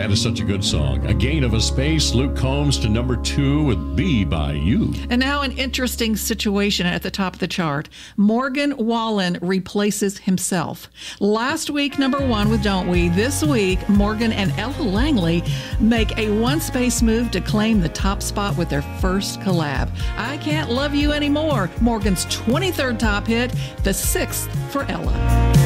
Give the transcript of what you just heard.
That is such a good song. A Gain of a Space, Luke Combs to number 2 with Be By You. And now an interesting situation at the top of the chart. Morgan Wallen replaces himself. Last week, number 1 with Don't We. This week, Morgan and Ella Langley make a one-space move to claim the top spot with their first collab. I Can't Love You Anymore, Morgan's 23rd top hit, the 6th for Ella.